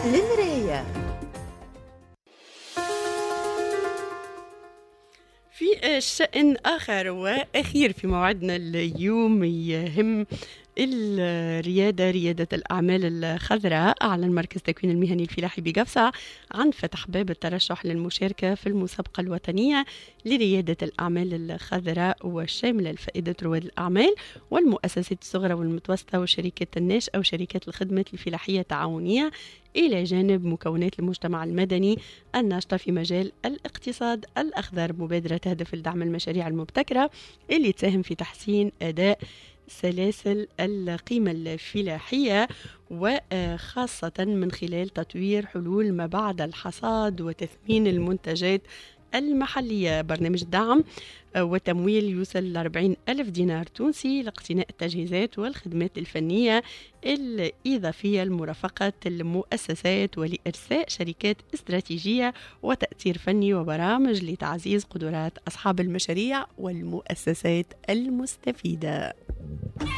المراية. في شأن آخر وأخير في موعدنا اليوم يهم ريادة الأعمال الخضراء. أعلن مركز تكوين المهني الفلاحي بقفصة عن فتح باب الترشح للمشاركة في المسابقة الوطنية لريادة الأعمال الخضراء والشاملة لفائدة رواد الأعمال والمؤسسات الصغرى والمتوسطة وشركات الناشئة وشركات الخدمات الفلاحية التعاونية، إلى جانب مكونات المجتمع المدني الناشطة في مجال الاقتصاد الأخضر. مبادرة تهدف لدعم المشاريع المبتكرة اللي تساهم في تحسين أداء سلاسل القيمة الفلاحية، وخاصة من خلال تطوير حلول ما بعد الحصاد وتثمين المنتجات المحلية. برنامج دعم وتمويل يوصل ل 40,000 دينار تونسي لاقتناء التجهيزات والخدمات الفنية الإضافية لمرافقة المؤسسات ولإرساء شركات استراتيجية وتأثير فني وبرامج لتعزيز قدرات أصحاب المشاريع والمؤسسات المستفيدة.